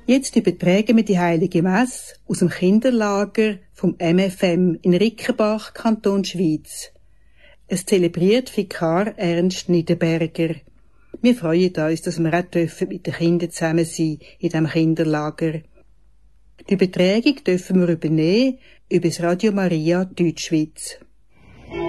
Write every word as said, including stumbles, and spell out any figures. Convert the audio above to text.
Jetzt übertragen wir die Heilige Messe aus dem Kinderlager vom M F M in Rickenbach, Kanton Schwyz. Es zelebriert Vikar Ernst Niederberger. Wir freuen uns, dass wir auch dürfen mit den Kindern zusammen sein in diesem Kinderlager. Die Übertragung dürfen wir übernehmen über das Radio Maria Deutschschweiz.